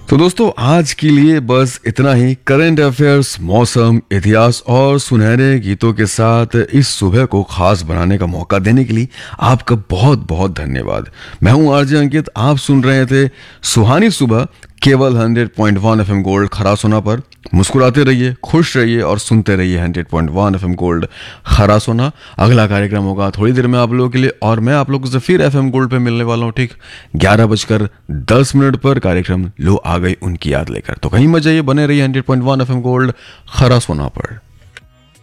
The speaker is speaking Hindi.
तो दोस्तों आज के लिए बस इतना ही। करंट अफेयर्स, मौसम, इतिहास और सुनहरे गीतों के साथ इस सुबह को खास बनाने का मौका देने के लिए आपका बहुत बहुत धन्यवाद। मैं हूं आरजे अंकित। आप सुन रहे थे सुहानी सुबह केवल 100.1 एफएम गोल्ड खरासोना पर। मुस्कुराते रहिए, खुश रहिए और सुनते रहिए 100.1 एफएम गोल्ड खरासोना। अगला कार्यक्रम होगा थोड़ी देर में आप लोगों के लिए और मैं आप लोगों से फिर एफएम गोल्ड पे मिलने वाला हूँ ठीक 11:10 पर। कार्यक्रम लो आ गई उनकी याद लेकर। तो कहीं मत जाइए, बने रहिए 100.1 एफएम गोल्ड खरासोना पर।